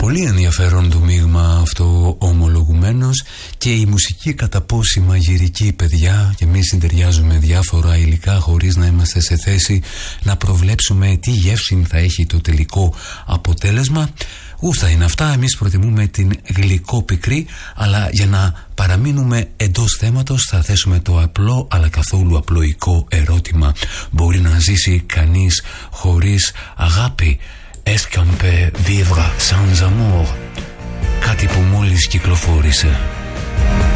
Πολύ ενδιαφέρον το μείγμα αυτό ομολογουμένως, και η μουσική κατά πόση μαγειρική, παιδιά, και εμείς συντεριάζουμε διάφορα υλικά χωρίς να είμαστε σε θέση να προβλέψουμε τι γεύση θα έχει το τελικό αποτέλεσμα. Γούστα είναι αυτά, εμείς προτιμούμε την γλυκό-πικρή, αλλά για να παραμείνουμε εντός θέματος θα θέσουμε το απλό αλλά καθόλου απλοϊκό ερώτημα: μπορεί να ζήσει κανείς χωρίς αγάπη? Est-ce qu'on peut vivre sans amour? Κάτι που μόλις κυκλοφόρησε.